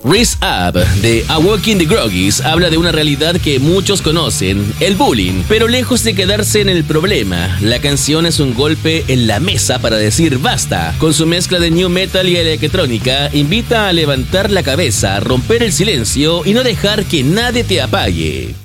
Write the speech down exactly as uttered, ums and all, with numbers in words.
Rise Up de Awakening the Groggies habla de una realidad que muchos conocen, el bullying, pero lejos de quedarse en el problema, la canción es un golpe en la mesa para decir basta. Con su mezcla de new metal y electrónica, invita a levantar la cabeza, romper el silencio y no dejar que nadie te apague.